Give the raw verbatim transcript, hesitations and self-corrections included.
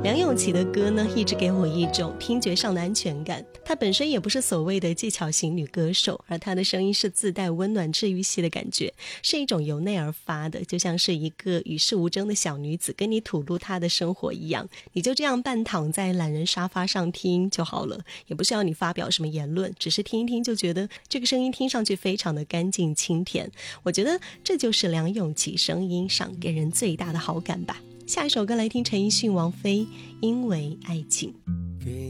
梁咏琪的歌呢，一直给我一种听觉上的安全感。她本身也不是所谓的技巧型女歌手，而她的声音是自带温暖治愈系的感觉，是一种由内而发的，就像是一个与世无争的小女子跟你吐露她的生活一样，你就这样半躺在懒人沙发上听就好了，也不需要你发表什么言论，只是听一听就觉得这个声音听上去非常的干净清甜。我觉得这就是梁咏琪声音上给人最大的好感吧。下一首歌来听陈奕迅王菲因为爱情。 给